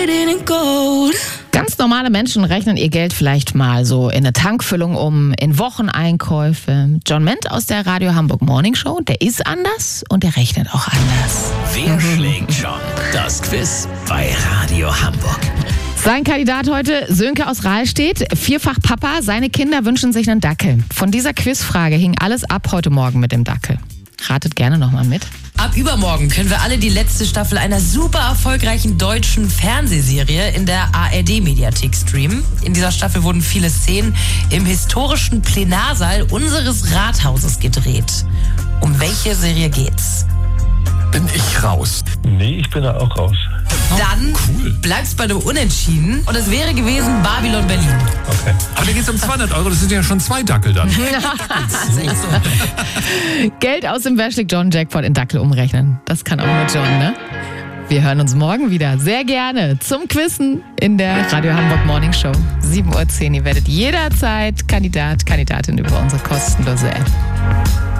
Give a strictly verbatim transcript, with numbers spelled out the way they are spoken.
Ganz normale Menschen rechnen ihr Geld vielleicht mal so in eine Tankfüllung um, in Wocheneinkäufe. John Ment aus der Radio Hamburg Morning Show, der ist anders und der rechnet auch anders. Wer schlägt John? Das Quiz bei Radio Hamburg. Sein Kandidat heute, Sönke aus Rahlstedt, vierfach Papa, seine Kinder wünschen sich einen Dackel. Von dieser Quizfrage hing alles ab heute Morgen mit dem Dackel. Ratet gerne nochmal mit. Ab übermorgen können wir alle die letzte Staffel einer super erfolgreichen deutschen Fernsehserie in der A R D-Mediathek streamen. In dieser Staffel wurden viele Szenen im historischen Plenarsaal unseres Rathauses gedreht. Um welche Serie geht's? Bin ich raus? Nee, ich bin da auch raus. Dann cool. bleibst bei einem Unentschieden und es wäre gewesen Babylon Berlin. Okay. Aber da geht es um zweihundert Euro, das sind ja schon zwei Dackel dann. Das ist echt so. Geld aus dem Wer schlägt John Jackpot in Dackel umrechnen. Das kann auch nur John, ne? Wir hören uns morgen wieder, sehr gerne, zum Quizzen in der Radio Hamburg Morning Show. sieben Uhr zehn. Ihr werdet jederzeit Kandidat, Kandidatin über unsere kostenlose App.